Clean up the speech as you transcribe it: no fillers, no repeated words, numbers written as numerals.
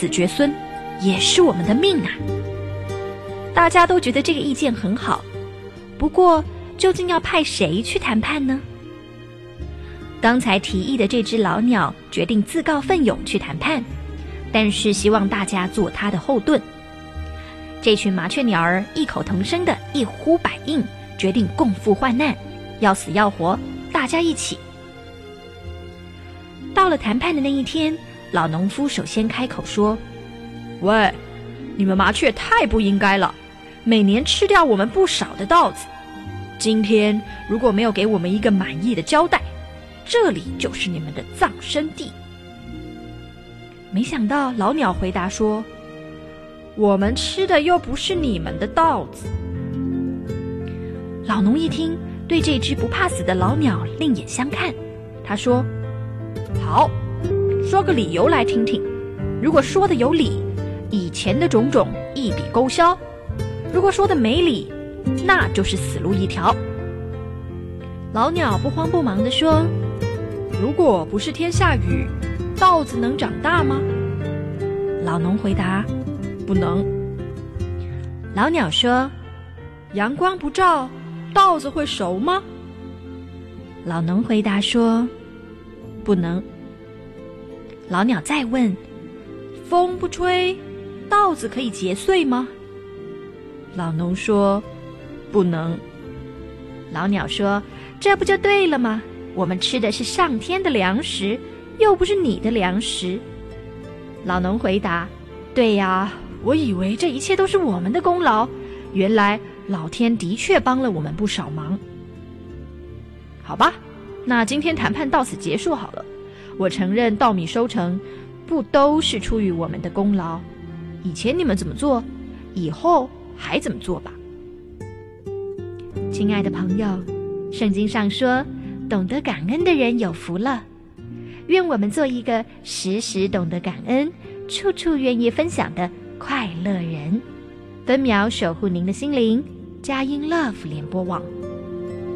子绝孙，也是我们的命啊。大家都觉得这个意见很好，不过究竟要派谁去谈判呢？刚才提议的这只老鸟决定自告奋勇去谈判，但是希望大家做他的后盾。这群麻雀鸟儿异口同声的一呼百应，决定共赴患难，要死要活，大家一起。到了谈判的那一天，老农夫首先开口说：喂，你们麻雀太不应该了，每年吃掉我们不少的稻子，今天如果没有给我们一个满意的交代，这里就是你们的葬身地。没想到老鸟回答说：我们吃的又不是你们的稻子。老农一听，对这只不怕死的老鸟另眼相看，他说：好，说个理由来听听，如果说的有理，以前的种种一笔勾销；如果说的没理，那就是死路一条。老鸟不慌不忙地说：如果不是天下雨，稻子能长大吗？老农回答：不能。老鸟说：阳光不照，稻子会熟吗？老农回答说：不能。老鸟再问：风不吹，稻子可以结穗吗？老农说：不能。老鸟说：这不就对了吗？我们吃的是上天的粮食，又不是你的粮食。老农回答：对呀，我以为这一切都是我们的功劳，原来老天的确帮了我们不少忙。好吧，那今天谈判到此结束好了。我承认稻米收成不都是出于我们的功劳，以前你们怎么做，以后还怎么做吧。亲爱的朋友，圣经上说，懂得感恩的人有福了。愿我们做一个时时懂得感恩，处处愿意分享的快乐人。分秒守护您的心灵，佳音 Love 联播网。